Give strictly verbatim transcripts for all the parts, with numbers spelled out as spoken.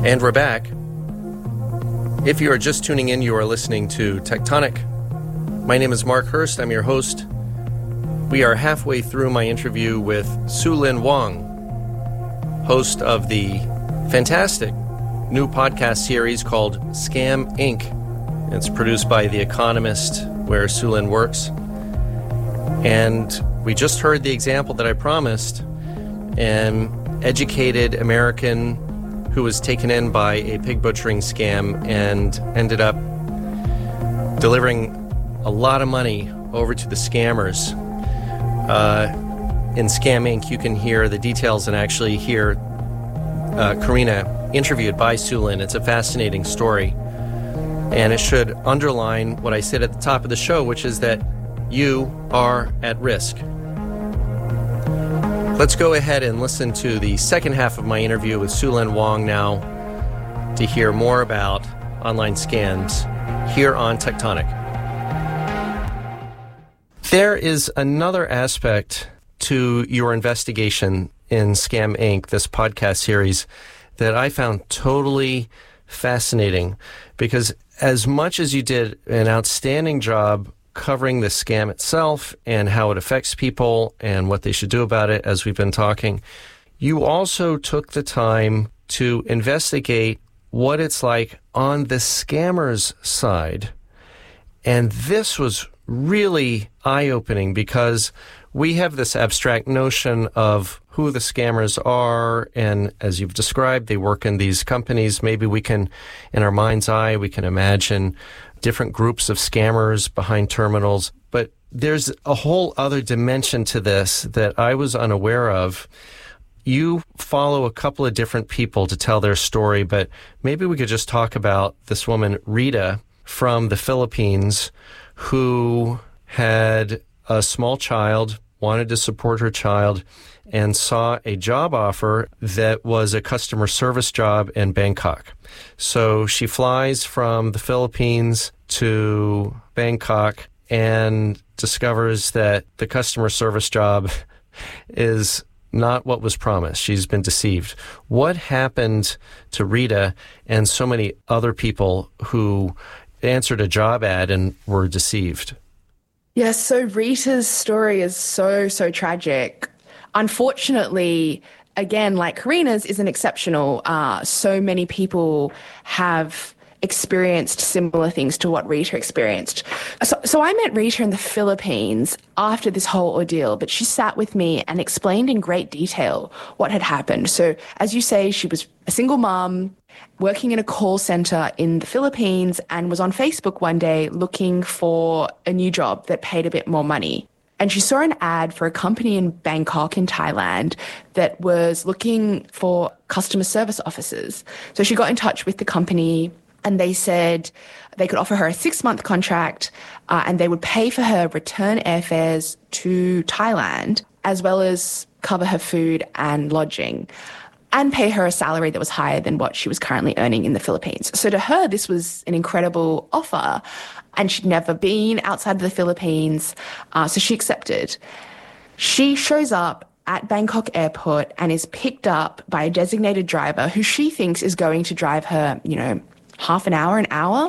And we're back. If you are just tuning in, you are listening to Tectonic. My name is Mark Hurst. I'm your host. We are halfway through my interview with Su-Lin Wang, host of the fantastic new podcast series called Scam Incorporated. It's produced by The Economist, where Su-Lin works. And we just heard the example that I promised, an educated American who was taken in by a pig butchering scam and ended up delivering a lot of money over to the scammers. Uh, in Scam Incorporated, you can hear the details and actually hear uh, Karina interviewed by Su-Lin. It's a fascinating story. And it should underline what I said at the top of the show, which is that you are at risk. Let's go ahead and listen to the second half of my interview with Su-Lin Wang now to hear more about online scams here on Tectonic. There is another aspect to your investigation in Scam Incorporated, this podcast series, that I found totally fascinating, because as much as you did an outstanding job covering the scam itself and how it affects people and what they should do about it, as we've been talking, you also took the time to investigate what it's like on the scammer's side. And this was really eye-opening, because we have this abstract notion of who the scammers are, and as you've described, they work in these companies. Maybe we can, in our mind's eye, we can imagine different groups of scammers behind terminals. But there's a whole other dimension to this that I was unaware of. You follow a couple of different people to tell their story, but maybe we could just talk about this woman, Rita, from the Philippines, who had a small child, wanted to support her child, and saw a job offer that was a customer service job in Bangkok. So she flies from the Philippines to Bangkok and discovers that the customer service job is not what was promised. She's been deceived. What happened to Rita and so many other people who answered a job ad and were deceived? Yes, so Rita's story is so, so tragic. Unfortunately, again, like Karina's, isn't exceptional. Uh, so many people have experienced similar things to what Rita experienced. So, so I met Rita in the Philippines after this whole ordeal, but she sat with me and explained in great detail what had happened. So as you say, she was a single mom working in a call center in the Philippines and was on Facebook one day looking for a new job that paid a bit more money. And she saw an ad for a company in Bangkok in Thailand that was looking for customer service officers. So she got in touch with the company, and they said they could offer her a six-month contract uh, and they would pay for her return airfares to Thailand, as well as cover her food and lodging, and pay her a salary that was higher than what she was currently earning in the Philippines. So to her, this was an incredible offer, and she'd never been outside of the Philippines, uh, so she accepted. She shows up at Bangkok airport and is picked up by a designated driver who she thinks is going to drive her, you know, half an hour, an hour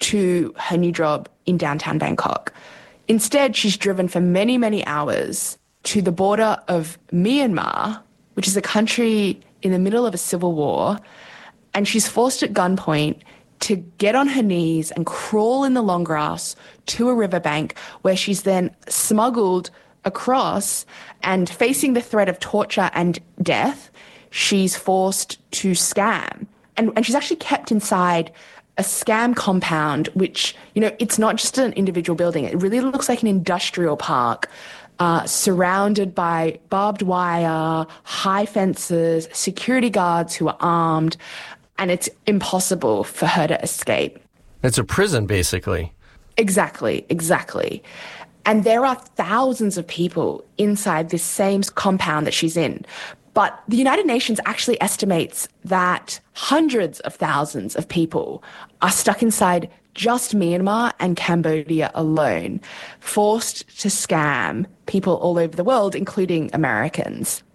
to her new job in downtown Bangkok. Instead, she's driven for many, many hours to the border of Myanmar, which is a country in the middle of a civil war, and she's forced at gunpoint to get on her knees and crawl in the long grass to a riverbank, where she's then smuggled across, and facing the threat of torture and death, she's forced to scam. And, and she's actually kept inside a scam compound, which, you know, it's not just an individual building. It really looks like an industrial park, uh, surrounded by barbed wire, high fences, security guards who are armed, and it's impossible for her to escape. It's a prison, basically. Exactly, exactly. And there are thousands of people inside this same compound that she's in. But the United Nations actually estimates that hundreds of thousands of people are stuck inside just Myanmar and Cambodia alone, forced to scam people all over the world, including Americans.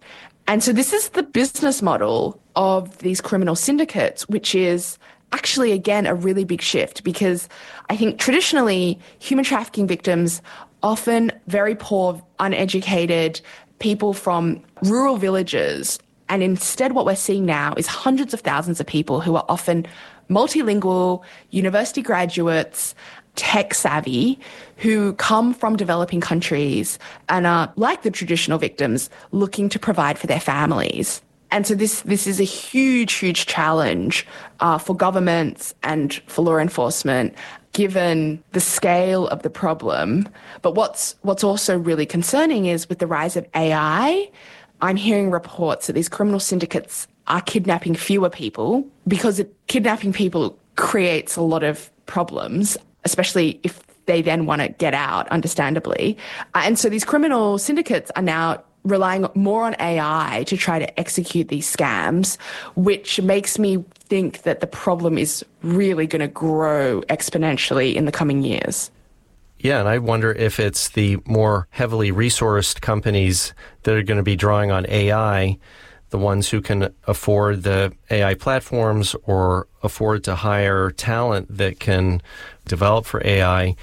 And so this is the business model of these criminal syndicates, which is actually, again, a really big shift, because I think traditionally human trafficking victims, often very poor, uneducated people from rural villages. And instead what we're seeing now is hundreds of thousands of people who are often multilingual, university graduates, tech savvy, who come from developing countries and are, like the traditional victims, looking to provide for their families. And so this this is a huge, huge challenge uh, for governments and for law enforcement, given the scale of the problem. But what's what's also really concerning is with the rise of A I, I'm hearing reports that these criminal syndicates are kidnapping fewer people, because it, kidnapping people creates a lot of problems, especially if they then want to get out, understandably. Uh, and so these criminal syndicates are now relying more on A I to try to execute these scams, which makes me think that the problem is really going to grow exponentially in the coming years. Yeah, and I wonder if it's the more heavily resourced companies that are going to be drawing on A I, the ones who can afford the A I platforms or afford to hire talent that can develop for A I,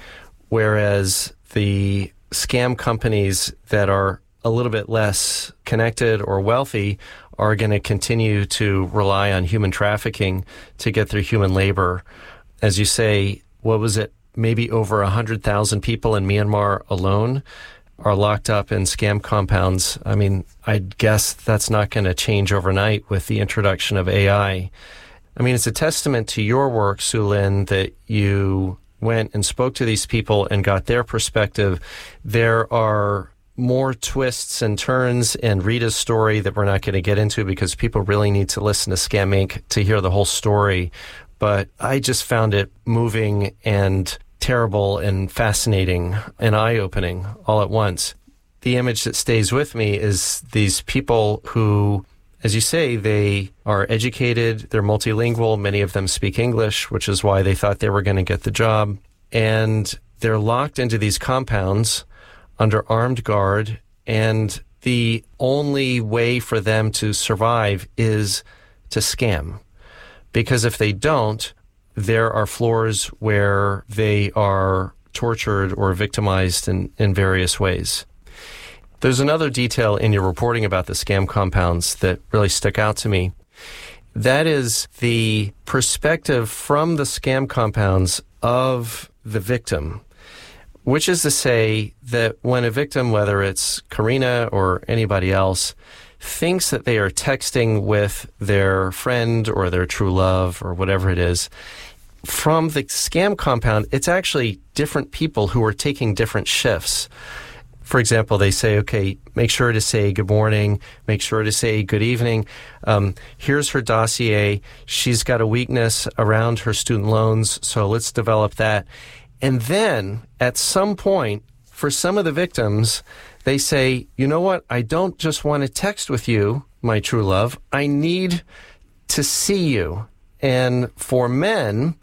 whereas the scam companies that are a little bit less connected or wealthy are going to continue to rely on human trafficking to get their human labor. As you say, what was it? Maybe over one hundred thousand people in Myanmar alone are locked up in scam compounds. I mean, I guess that's not going to change overnight with the introduction of A I. I mean, it's a testament to your work, Sue Lin, that you went and spoke to these people and got their perspective. There are more twists and turns in Rita's story that we're not going to get into because people really need to listen to Scam Incorporated to hear the whole story. But I just found it moving and terrible and fascinating and eye-opening all at once. The image that stays with me is these people who, as you say, they are educated, they're multilingual, many of them speak English, which is why they thought they were going to get the job. And they're locked into these compounds under armed guard, and the only way for them to survive is to scam. Because if they don't, there are floors where they are tortured or victimized in, in various ways. There's another detail in your reporting about the scam compounds that really stuck out to me. That is the perspective from the scam compounds of the victim, which is to say that when a victim, whether it's Karina or anybody else, thinks that they are texting with their friend or their true love or whatever it is, from the scam compound, it's actually different people who are taking different shifts. For example, they say, okay, make sure to say good morning, make sure to say good evening. Um, here's her dossier. She's got a weakness around her student loans, so let's develop that. And then at some point, for some of the victims, they say, you know what? I don't just want to text with you, my true love. I need to see you. And for men,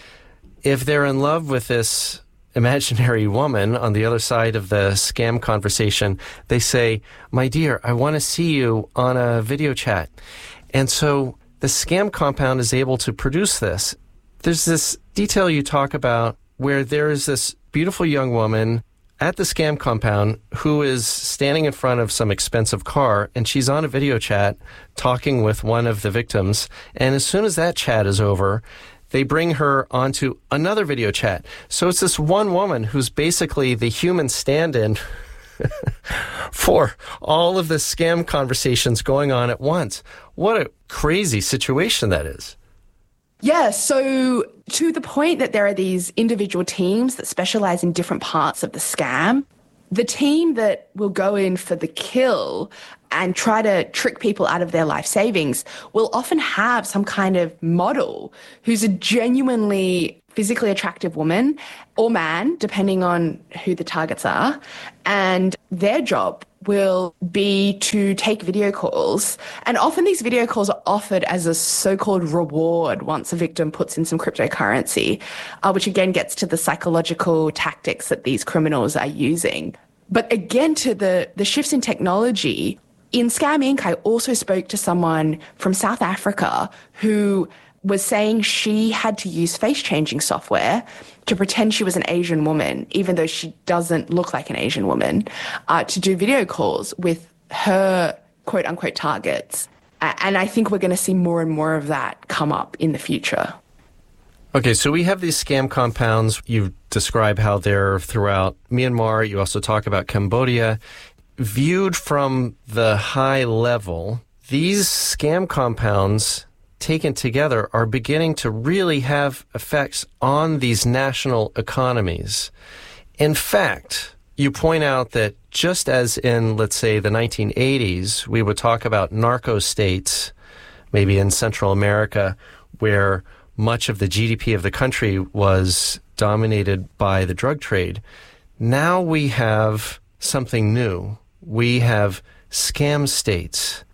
if they're in love with this imaginary woman on the other side of the scam conversation, they say, my dear, I want to see you on a video chat. And so the scam compound is able to produce this. There's this detail you talk about where there is this beautiful young woman at the scam compound who is standing in front of some expensive car, and she's on a video chat talking with one of the victims. And as soon as that chat is over, they bring her onto another video chat. So it's this one woman who's basically the human stand-in for all of the scam conversations going on at once. What a crazy situation that is. Yeah, so to the point that there are these individual teams that specialize in different parts of the scam, the team that will go in for the kill and try to trick people out of their life savings will often have some kind of model who's a genuinely physically attractive woman or man, depending on who the targets are, and their job will be to take video calls. And often these video calls are offered as a so-called reward once a victim puts in some cryptocurrency, uh, which again gets to the psychological tactics that these criminals are using. But again, to the, the shifts in technology, In Scam Incorporated, I also spoke to someone from South Africa who was saying she had to use face-changing software to pretend she was an Asian woman, even though she doesn't look like an Asian woman, uh, to do video calls with her quote-unquote targets. Uh, and I think we're going to see more and more of that come up in the future. Okay, so we have these scam compounds. You describe how they're throughout Myanmar. You also talk about Cambodia. Viewed from the high level, these scam compounds taken together are beginning to really have effects on these national economies. In fact, you point out that just as in, let's say, the nineteen eighties, we would talk about narco states, maybe in Central America, where much of the G D P of the country was dominated by the drug trade. Now we have something new. We have scam states.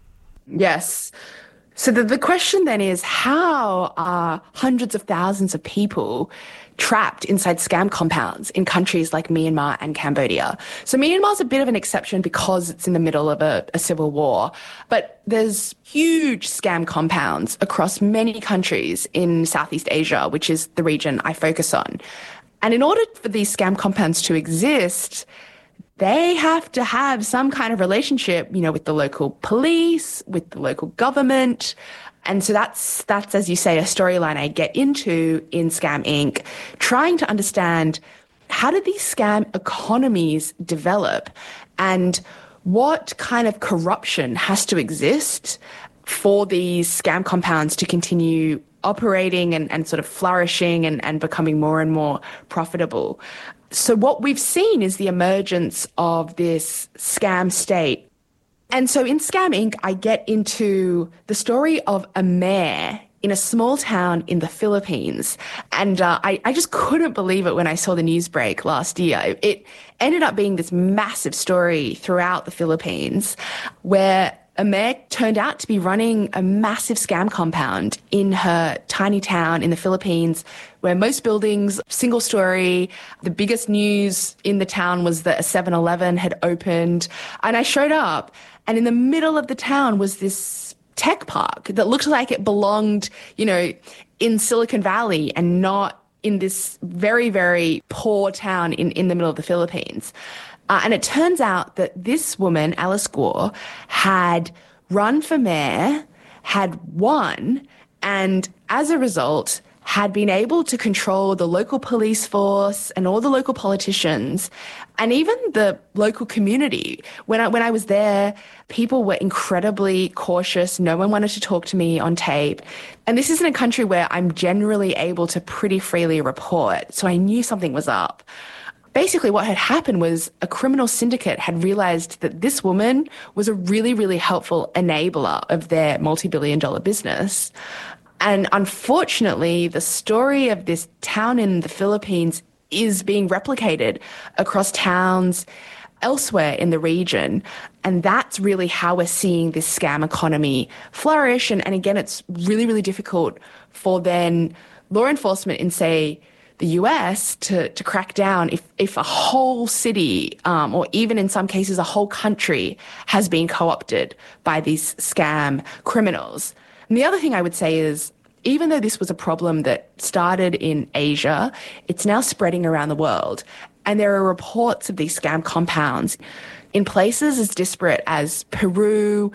Yes. So the, the question then is, how are hundreds of thousands of people trapped inside scam compounds in countries like Myanmar and Cambodia? So Myanmar's a bit of an exception because it's in the middle of a, a civil war, but there's huge scam compounds across many countries in Southeast Asia, which is the region I focus on. And in order for these scam compounds to exist, they have to have some kind of relationship, you know, with the local police, with the local government. And so that's, that's, as you say, a storyline I get into in Scam Incorporated, trying to understand how did these scam economies develop and what kind of corruption has to exist for these scam compounds to continue operating and, and sort of flourishing and, and becoming more and more profitable. So what we've seen is the emergence of this scam state. And so in Scam Incorporated, I get into the story of a mayor in a small town in the Philippines. And uh, I, I just couldn't believe it when I saw the news break last year. It ended up being this massive story throughout the Philippines where a mayor turned out to be running a massive scam compound in her tiny town in the Philippines where most buildings, single story. The biggest news in the town was that a seven eleven had opened. And I showed up, and in the middle of the town was this tech park that looked like it belonged, you know, in Silicon Valley and not in this very, very poor town in, in the middle of the Philippines. Uh, and it turns out that this woman, Alice Gore, had run for mayor, had won, and as a result had been able to control the local police force and all the local politicians and even the local community. When I, when I was there, people were incredibly cautious. No one wanted to talk to me on tape. And this isn't a country where I'm generally able to pretty freely report, so I knew something was up. Basically, what had happened was a criminal syndicate had realized that this woman was a really, really helpful enabler of their multi-billion dollar business. And unfortunately, the story of this town in the Philippines is being replicated across towns elsewhere in the region. And that's really how we're seeing this scam economy flourish. And, and again, it's really, really difficult for then law enforcement in, say, the U S to, to crack down if, if a whole city, um, or even in some cases a whole country, has been co-opted by these scam criminals. And the other thing I would say is, even though this was a problem that started in Asia, it's now spreading around the world. And there are reports of these scam compounds in places as disparate as Peru,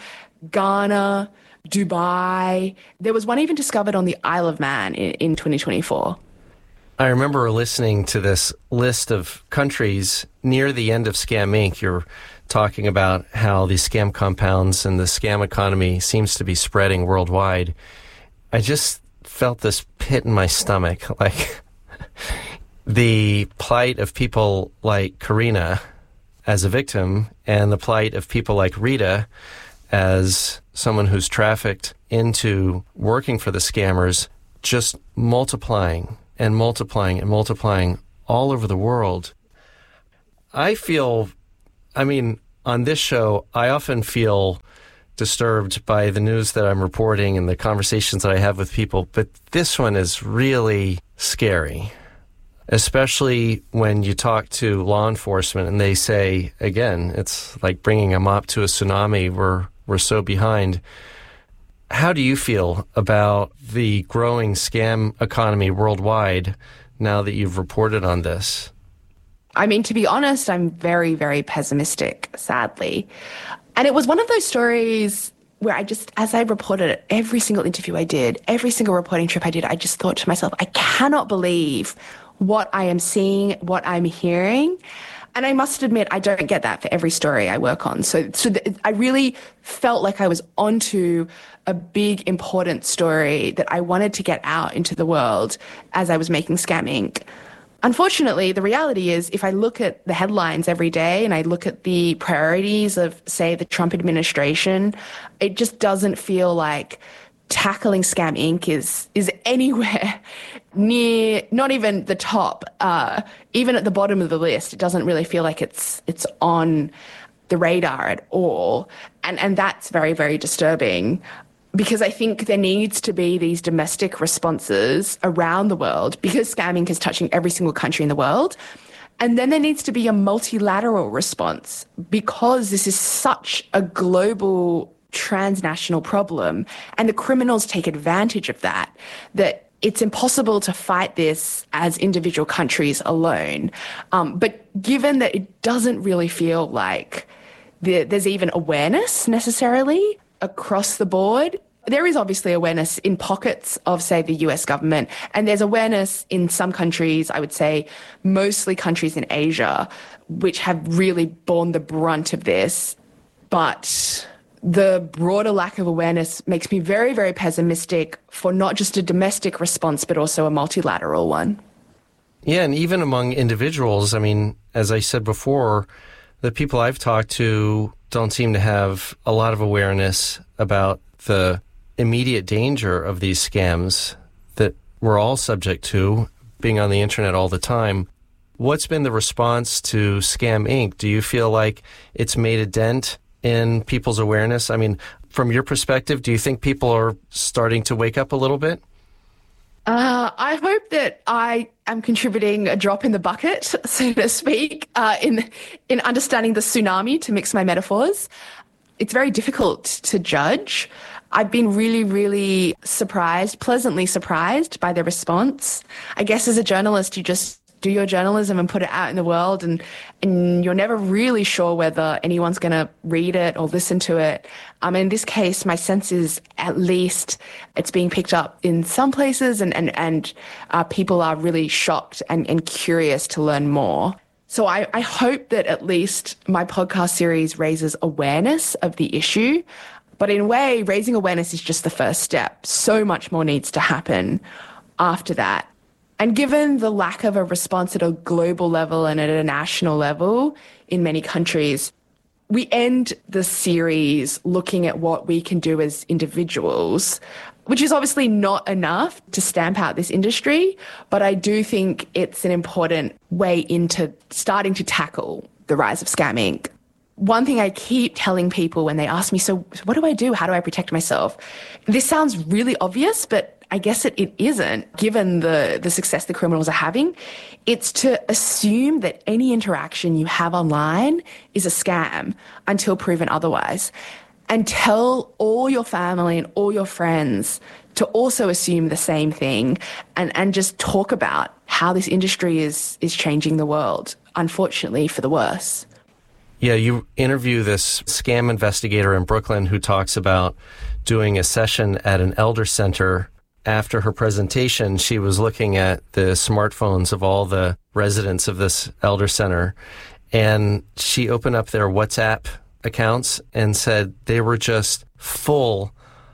Ghana, Dubai. There was one even discovered on the Isle of Man in, in twenty twenty-four. I remember listening to this list of countries near the end of Scam Incorporated. You're talking about how these scam compounds and the scam economy seems to be spreading worldwide. I just felt this pit in my stomach, like the plight of people like Karina as a victim and the plight of people like Rita as someone who's trafficked into working for the scammers, just multiplying and multiplying and multiplying all over the world. I feel, I mean, on this show, I often feel disturbed by the news that I'm reporting and the conversations that I have with people, but this one is really scary, especially when you talk to law enforcement and they say, again, it's like bringing a mop to a tsunami. We're we're so behind. How do you feel about the growing scam economy worldwide now that you've reported on this? I mean, to be honest, I'm very, very pessimistic, sadly. And it was one of those stories where I just, as I reported it, every single interview I did, every single reporting trip I did, I just thought to myself, I cannot believe what I am seeing, what I'm hearing. And I must admit, I don't get that for every story I work on. So, so th- I really felt like I was onto a big, important story that I wanted to get out into the world as I was making Scam Incorporated. Unfortunately, the reality is if I look at the headlines every day and I look at the priorities of, say, the Trump administration, it just doesn't feel like tackling Scam Incorporated is is anywhere near, not even the top, uh, even at the bottom of the list. It doesn't really feel like it's it's on the radar at all. And, and that's very, very disturbing. Because I think there needs to be these domestic responses around the world because scamming is touching every single country in the world. And then there needs to be a multilateral response because this is such a global transnational problem and the criminals take advantage of that, that it's impossible to fight this as individual countries alone. Um, but given that it doesn't really feel like the, there's even awareness necessarily across the board, there is obviously awareness in pockets of, say, the U S government, and there's awareness in some countries, I would say mostly countries in Asia, which have really borne the brunt of this. But the broader lack of awareness makes me very, very pessimistic for not just a domestic response, but also a multilateral one. Yeah, and even among individuals, I mean, as I said before, the people I've talked to don't seem to have a lot of awareness about the immediate danger of these scams that we're all subject to, being on the internet all the time. What's been the response to Scam Incorporated? Do you feel like it's made a dent in people's awareness? I mean, from your perspective, do you think people are starting to wake up a little bit? Uh, I hope that I am contributing a drop in the bucket, so to speak, uh, in in understanding the tsunami, to mix my metaphors. It's very difficult to judge. I've been really, really surprised, pleasantly surprised by the response. I guess as a journalist, you just do your journalism and put it out in the world, and, and you're never really sure whether anyone's going to read it or listen to it. Um, in this case, my sense is at least it's being picked up in some places, and, and, and uh, people are really shocked and, and curious to learn more. So I, I hope that at least my podcast series raises awareness of the issue. But in a way, raising awareness is just the first step. So much more needs to happen after that. And given the lack of a response at a global level and at a national level in many countries, we end the series looking at what we can do as individuals, which is obviously not enough to stamp out this industry, but I do think it's an important way into starting to tackle the rise of Scam Incorporated. One thing I keep telling people when they ask me, so what do I do? How do I protect myself? This sounds really obvious, but I guess it, it isn't, given the, the success the criminals are having. It's to assume that any interaction you have online is a scam until proven otherwise. And tell all your family and all your friends to also assume the same thing, and, and just talk about how this industry is, is changing the world, unfortunately, for the worse. Yeah, you interview this scam investigator in Brooklyn who talks about doing a session at an elder center. After her presentation, she was looking at the smartphones of all the residents of this elder center, and she opened up their WhatsApp accounts and said they were just full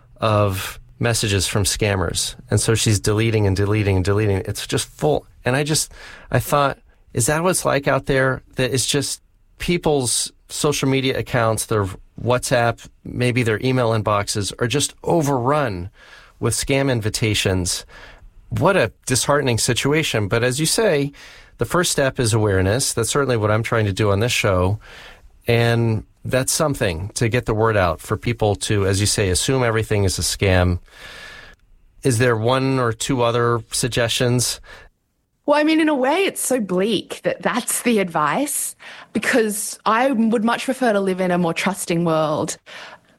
of messages from scammers. And so she's deleting and deleting and deleting. It's just full. And I just, I thought, is that what it's like out there? That it's just people's social media accounts, their WhatsApp, maybe their email inboxes are just overrun with scam invitations. What a disheartening situation. But as you say, the first step is awareness. That's certainly what I'm trying to do on this show. And that's something to get the word out for people to, as you say, assume everything is a scam. Is there one or two other suggestions? Well, I mean, in a way, it's so bleak that that's the advice, because I would much prefer to live in a more trusting world.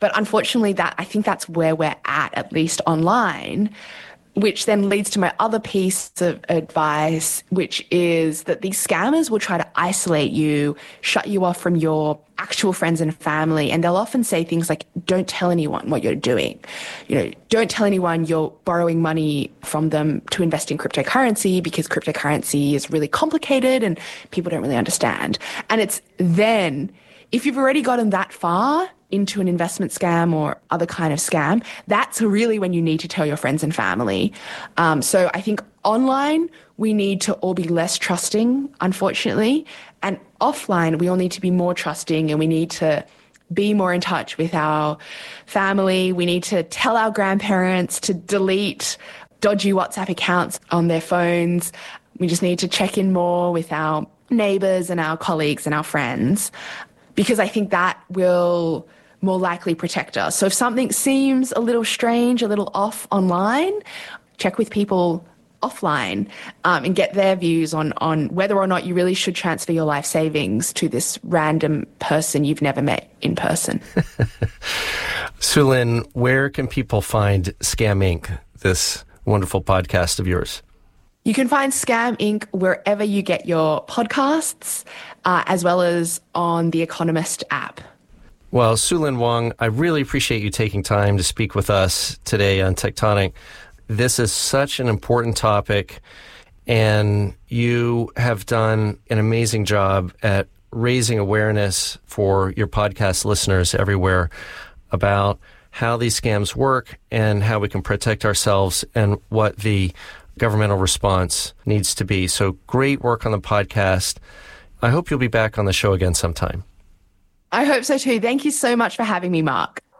But unfortunately, that I think that's where we're at, at least online, which then leads to my other piece of advice, which is that these scammers will try to isolate you, shut you off from your actual friends and family. And they'll often say things like, don't tell anyone what you're doing. You know, don't tell anyone you're borrowing money from them to invest in cryptocurrency, because cryptocurrency is really complicated and people don't really understand. And it's then, if you've already gotten that far into an investment scam or other kind of scam, that's really when you need to tell your friends and family. Um, so I think online, we need to all be less trusting, unfortunately. And offline, we all need to be more trusting, and we need to be more in touch with our family. We need to tell our grandparents to delete dodgy WhatsApp accounts on their phones. We just need to check in more with our neighbours and our colleagues and our friends, because I think that will more likely protect us. So if something seems a little strange, a little off online, check with people offline um, and get their views on, on whether or not you really should transfer your life savings to this random person you've never met in person. Sue Lin, where can people find Scam Incorporated, this wonderful podcast of yours? You can find Scam Incorporated wherever you get your podcasts, uh, as well as on the Economist app. Well, Sue Lin Wang, I really appreciate you taking time to speak with us today on Tectonic. This is such an important topic, and you have done an amazing job at raising awareness for your podcast listeners everywhere about how these scams work and how we can protect ourselves and what the governmental response needs to be. So great work on the podcast. I hope you'll be back on the show again sometime. I hope so too. Thank you so much for having me, Mark.